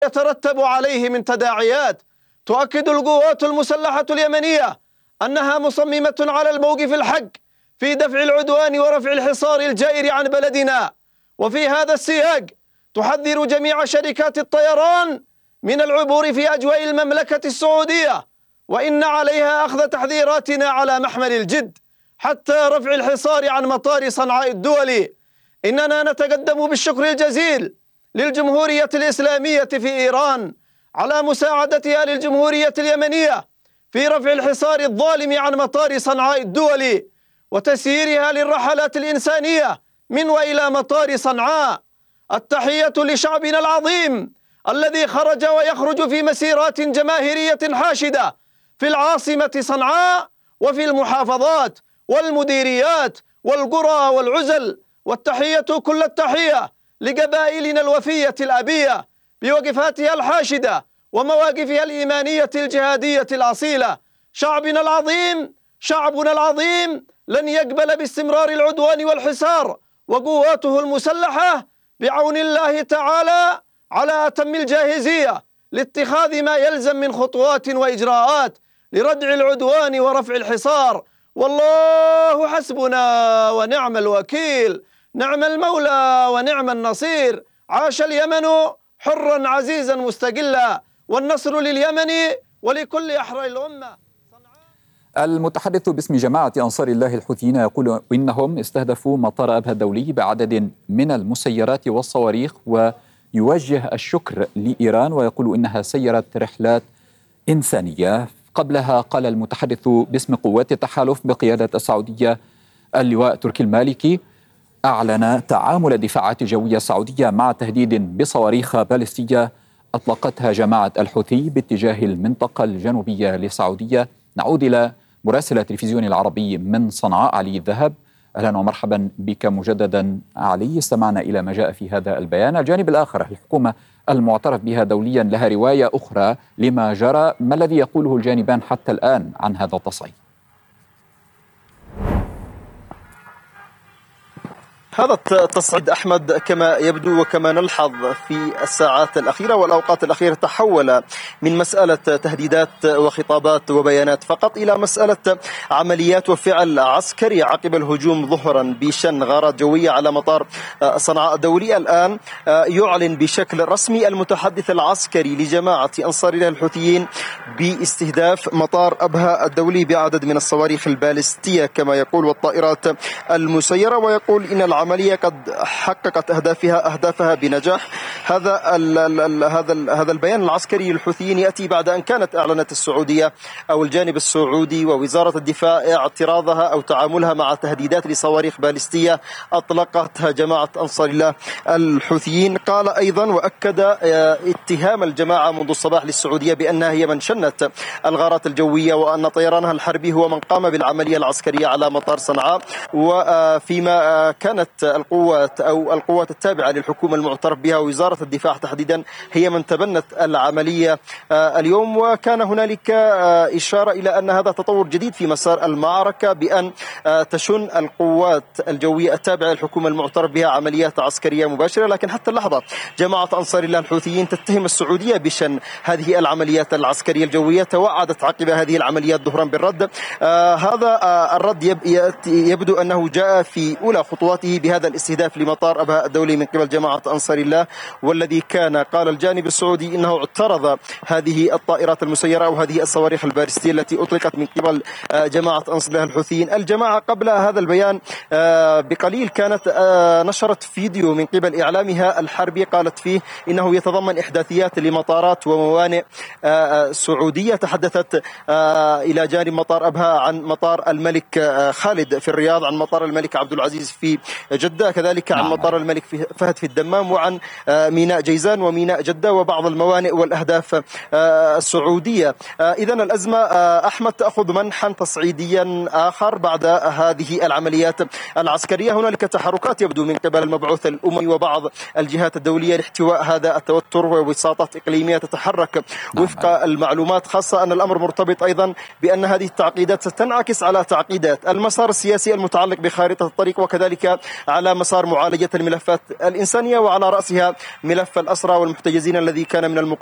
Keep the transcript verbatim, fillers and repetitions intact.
يترتب عليه من تداعيات. تؤكد القوات المسلحة اليمنية أنها مصممة على الموقف الحق في دفع العدوان ورفع الحصار الجائر عن بلدنا. وفي هذا السياق تحذر جميع شركات الطيران من العبور في أجواء المملكة السعودية، وإن عليها أخذ تحذيراتنا على محمل الجد حتى رفع الحصار عن مطار صنعاء الدولي. إننا نتقدم بالشكر الجزيل للجمهورية الإسلامية في إيران على مساعدتها للجمهورية اليمنية في رفع الحصار الظالم عن مطار صنعاء الدولي وتسييرها للرحلات الإنسانية من وإلى مطار صنعاء. التحية لشعبنا العظيم الذي خرج ويخرج في مسيرات جماهيرية حاشدة في العاصمة صنعاء وفي المحافظات والمديريات والقرى والعزل. والتحية كل التحية لقبائلنا الوفية الأبية بوقفاتها الحاشدة ومواقفها الإيمانية الجهادية الأصيلة. شعبنا العظيم شعبنا العظيم لن يقبل باستمرار العدوان والحصار، وقواته المسلحة بعون الله تعالى على أتم الجاهزية لاتخاذ ما يلزم من خطوات وإجراءات لردع العدوان ورفع الحصار. والله حسبنا ونعم الوكيل، نعم المولى ونعم النصير. عاش اليمن حرا عزيزا مستقلا، والنصر لليمن ولكل أحرار الأمة. المتحدث باسم جماعة أنصار الله الحوثيين يقول إنهم استهدفوا مطار أبها الدولي بعدد من المسيرات والصواريخ، ويوجه الشكر لإيران ويقول إنها سيرت رحلات إنسانية. قبلها قال المتحدث باسم قوات التحالف بقيادة السعودية اللواء تركي المالكي أعلن تعامل الدفاعات الجوية السعودية مع تهديد بصواريخ باليستية أطلقتها جماعة الحوثي باتجاه المنطقة الجنوبية للسعودية. نعود إلى مراسل التلفزيون العربي من صنعاء علي الذهب. أهلا ومرحبا بك مجددا علي. استمعنا إلى ما جاء في هذا البيان. الجانب الآخر، الحكومة المعترف بها دوليا لها رواية أخرى لما جرى. ما الذي يقوله الجانبان حتى الآن عن هذا التصعيد؟ هذا التصعيد أحمد كما يبدو وكما نلحظ في الساعات الأخيرة والأوقات الأخيرة تحول من مسألة تهديدات وخطابات وبيانات فقط إلى مسألة عمليات وفعل عسكري عقب الهجوم ظهرا بشن غارات جوية على مطار صنعاء الدولي. الآن يعلن بشكل رسمي المتحدث العسكري لجماعة أنصار الله الحوثيين باستهداف مطار أبها الدولي بعدد من الصواريخ البالستية كما يقول والطائرات المسيرة، ويقول إن العملية قد حققت أهدافها أهدافها بنجاح. هذا ال ال هذا ال هذا البيان العسكري للحوثيين يأتي بعد أن كانت أعلنت السعودية أو الجانب السعودي ووزارة الدفاع اعتراضها أو تعاملها مع تهديدات لصواريخ باليستية أطلقتها جماعة أنصار الله الحوثيين. قال أيضا وأكد اتهام الجماعة منذ الصباح للسعودية بأنها هي من شنت الغارات الجوية وأن طيرانها الحربي هو من قام بالعملية العسكرية على مطار صنعاء. وفيما كانت القوات أو القوات التابعة للحكومة المعترف بها ووزارة الدفاع تحديدا هي من تبنت العملية اليوم. وكان هنالك إشارة إلى أن هذا تطور جديد في مسار المعركة بأن تشن القوات الجوية التابعة للحكومة المعترف بها عمليات عسكرية مباشرة. لكن حتى اللحظة جماعة أنصار الله الحوثيين تتهم السعودية بشن هذه العمليات العسكرية الجوية. توعدت عقب هذه العمليات ظهرا بالرد. آه هذا آه الرد يب يبدو أنه جاء في أولى خطواته بهذا الاستهداف لمطار أبها الدولي من قبل جماعة أنصار الله، والذي كان قال الجانب السعودي إنه اعترض هذه الطائرات المسيرة أو هذه الصواريخ البالستية التي أطلقت من قبل آه جماعة أنصار الله الحوثيين. الجماعة قبل هذا البيان آه بقليل كانت آه نشرت فيديو من قبل إعلامها الحربي قالت فيه إنه يتضمن إحداثيات لمطارات وموانئ آه سعودية. تحدثت آه إلى جانب مطار أبها عن مطار الملك آه خالد في الرياض، عن مطار الملك عبد العزيز في جدة، كذلك عن مطار الملك فهد في الدمام، وعن آه ميناء جيزان وميناء جدة وبعض الموانئ والأهداف آه السعودية. آه إذن الأزمة آه أحمد تأخذ منحا تصعيديا آخر بعد هذه العمليات العسكرية. هنالك تحركات يبدو من قبل المبعوث الأممي وبعض الجهات الدولية لاحتواء هذا التوتر، ووساطات إقليمية تتحرك وفق المعلومات، خاصة أن الأمر مرتبط أيضا بأن هذه التعقيدات ستنعكس على تعقيدات المسار السياسي المتعلق بخارطة الطريق وكذلك على مسار معالجة الملفات الإنسانية، وعلى رأسها ملف الأسرى والمحتجزين الذي كان من المقرر